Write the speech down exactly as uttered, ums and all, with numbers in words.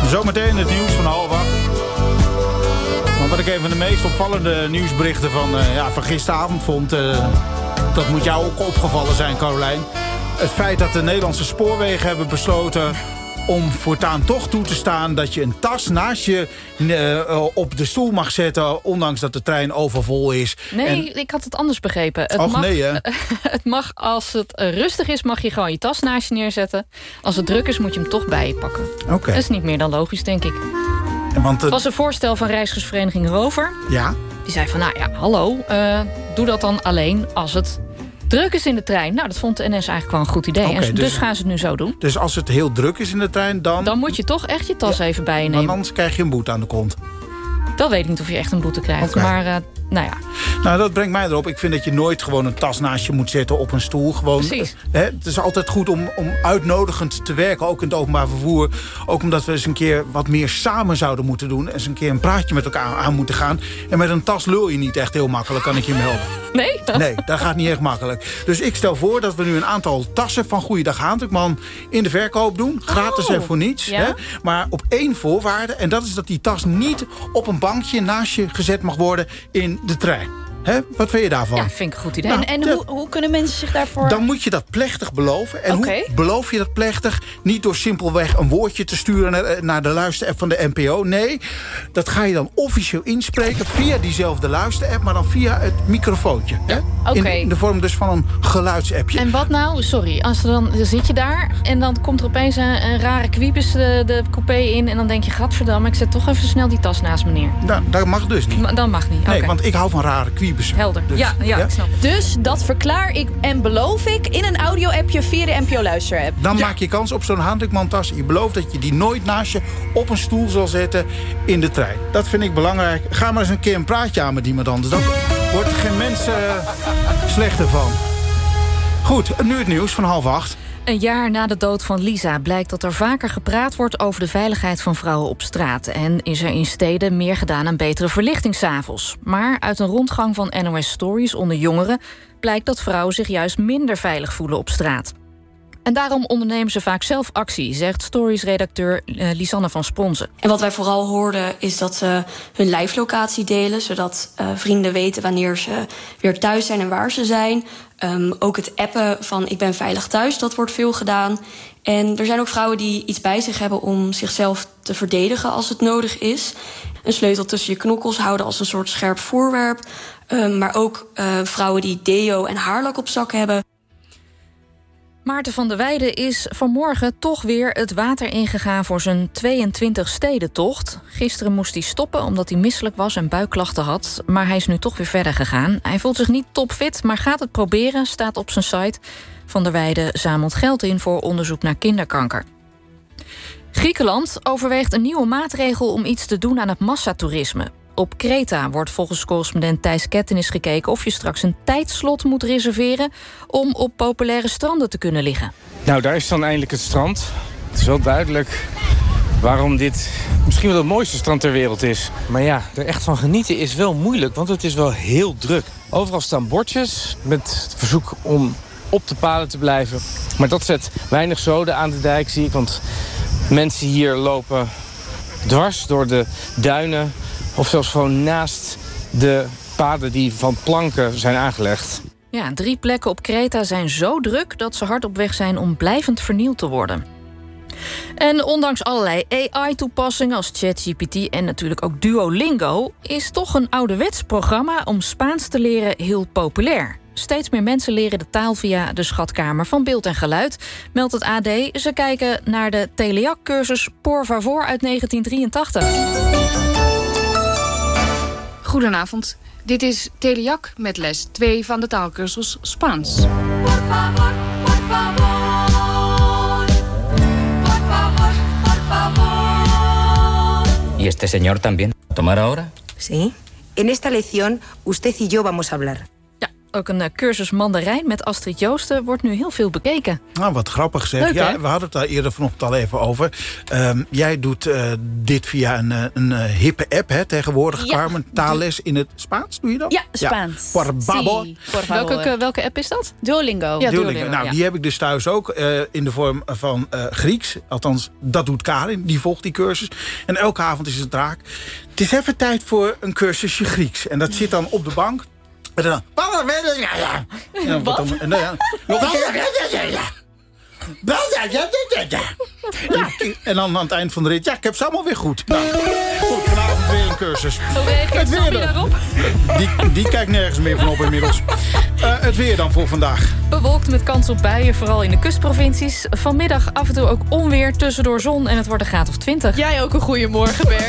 Zometeen het nieuws van half acht. Maar wat ik een van de meest opvallende nieuwsberichten van, uh, ja, van gisteravond vond... Uh, dat moet jou ook opgevallen zijn, Carolijn. Het feit dat de Nederlandse spoorwegen hebben besloten... om voortaan toch toe te staan dat je een tas naast je uh, op de stoel mag zetten... ondanks dat de trein overvol is. Nee, en... ik had het anders begrepen. Het Och, mag, nee, hè? Het mag, als het rustig is, mag je gewoon je tas naast je neerzetten. Als het druk is, moet je hem toch bij je pakken. Okay. Dat is niet meer dan logisch, denk ik. Want, uh... Het was een voorstel van reisgersvereniging Rover. Ja? Die zei van, nou ja, hallo, uh, doe dat dan alleen als het... druk is in de trein. Nou, dat vond de N S eigenlijk wel een goed idee. Okay, en dus, dus gaan ze het nu zo doen. Dus als het heel druk is in de trein, dan... Dan moet je toch echt je tas ja, even bij je nemen. Want anders krijg je een boete aan de kont. Dat weet ik niet of je echt een boete krijgt. Okay. Maar, uh, nou ja. Nou, dat brengt mij erop. Ik vind dat je nooit gewoon een tas naast je moet zetten op een stoel. Gewoon, Precies. Hè, het is altijd goed om, om uitnodigend te werken, ook in het openbaar vervoer. Ook omdat we eens een keer wat meer samen zouden moeten doen. Eens een keer een praatje met elkaar aan moeten gaan. En met een tas lul je niet echt heel makkelijk, kan ik je melden. Nee? Nee, dat gaat niet echt makkelijk. Dus ik stel voor dat we nu een aantal tassen van Goeiedag Haandrukman in de verkoop doen. Gratis oh, en voor niets. Ja? Hè? Maar op één voorwaarde. En dat is dat die tas niet op een bankje naast je gezet mag worden in de trein. He? Wat vind je daarvan? Ja, vind ik een goed idee. Nou, en en hoe, hoe kunnen mensen zich daarvoor... Dan moet je dat plechtig beloven. En okay. hoe beloof je dat plechtig? Niet door simpelweg een woordje te sturen naar, naar de luisterapp van de N P O. Nee, dat ga je dan officieel inspreken via diezelfde luisterapp, maar dan via het microfoontje. Ja. Okay. In, in de vorm dus van een geluidsappje. En wat nou? Sorry, als er dan, dan zit je daar en dan komt er opeens een, een rare kwiebus de, de coupé in en dan denk je, gadverdamme, ik zet toch even snel die tas naast me neer. Nou, dat mag dus niet. Ma, dan mag niet. Nee, okay. want ik hou van rare kwiebus. Helder. Dus, ja, ja, ja, ik snap het. Dus dat verklaar ik en beloof ik in een audio-appje via de N P O-luisterapp. Dan ja. maak je kans op zo'n Haandrukman-tas. Je belooft dat je die nooit naast je op een stoel zal zetten in de trein. Dat vind ik belangrijk. Ga maar eens een keer een praatje aan met iemand anders. Dan wordt er geen mens uh, slechter van. Goed, nu het nieuws van half acht. Een jaar na de dood van Lisa blijkt dat er vaker gepraat wordt over de veiligheid van vrouwen op straat. En is er in steden meer gedaan aan betere verlichting 's avonds. Maar uit een rondgang van N O S Stories onder jongeren blijkt dat vrouwen zich juist minder veilig voelen op straat. En daarom ondernemen ze vaak zelf actie, zegt Stories-redacteur uh, Lisanne van Sponsen. En wat wij vooral hoorden is dat ze hun live-locatie delen, zodat uh, vrienden weten wanneer ze weer thuis zijn en waar ze zijn. Um, ook het appen van ik ben veilig thuis, dat wordt veel gedaan. En er zijn ook vrouwen die iets bij zich hebben om zichzelf te verdedigen als het nodig is. Een sleutel tussen je knokkels houden als een soort scherp voorwerp. Um, maar ook uh, vrouwen die deo en haarlak op zak hebben. Maarten van der Weijden is vanmorgen toch weer het water ingegaan voor zijn tweeëntwintig stedentocht. Gisteren moest hij stoppen omdat hij misselijk was en buikklachten had. Maar hij is nu toch weer verder gegaan. Hij voelt zich niet topfit, maar gaat het proberen, staat op zijn site. Van der Weijden zamelt geld in voor onderzoek naar kinderkanker. Griekenland overweegt een nieuwe maatregel om iets te doen aan het massatoerisme. Op Kreta wordt volgens correspondent Thijs Kettenis gekeken of je straks een tijdslot moet reserveren om op populaire stranden te kunnen liggen. Nou, daar is dan eindelijk het strand. Het is wel duidelijk waarom dit misschien wel het mooiste strand ter wereld is. Maar ja, er echt van genieten is wel moeilijk, want het is wel heel druk. Overal staan bordjes met het verzoek om op de paden te blijven. Maar dat zet weinig zoden aan de dijk, zie ik. Want mensen hier lopen dwars door de duinen of zelfs gewoon naast de paden die van planken zijn aangelegd. Ja, drie plekken op Kreta zijn zo druk dat ze hard op weg zijn om blijvend vernield te worden. En ondanks allerlei A I-toepassingen als ChatGPT en natuurlijk ook Duolingo, is toch een ouderwets programma om Spaans te leren heel populair. Steeds meer mensen leren de taal via de schatkamer van beeld en geluid, meldt het A D. Ze kijken naar de Teleac-cursus Por Favor uit negentien drieëntachtig. Goedenavond, dit is Teleac met les twee van de taalkursus Spaans. Por favor, por favor. Por favor, por favor. ¿Y este señor también? ¿Tomar ahora? Sí. En esta lección, usted y yo vamos a hablar. Ja, Ook een uh, cursus Mandarijn met Astrid Joosten wordt nu heel veel bekeken. Nou, wat grappig zeg. Leuk, ja, hè? we hadden het daar eerder vanochtend al even over. Um, jij doet uh, dit via een, een, een hippe app, hè, tegenwoordig, Ja. Carmen. Taalles in het Spaans, doe je dat? Ja, Spaans. Por favor. Sí, por favor. Welke, welke app is dat? Duolingo. Ja, Duolingo. Duolingo, Nou, ja. die heb ik dus thuis ook uh, in de vorm van uh, Grieks. Althans, dat doet Karin. Die volgt die cursus. En elke avond is het raak. Het is even tijd voor een cursusje Grieks. En dat zit dan op de bank. En dan... En dan wordt dan- en dan- Nog een keer. Ja, en dan aan het eind van de rit... Ja, ik heb ze allemaal weer goed. Nou, goed, vanavond weer een cursus. Hoe reageert Het weer Sammy dan. daarop? Die, die kijkt nergens meer van op inmiddels. Uh, het weer dan voor vandaag. Bewolkt met kans op buien, vooral in de kustprovincies. Vanmiddag af en toe ook onweer, tussendoor zon en het wordt een graad of twintig. Jij ook een goede morgen, Bert.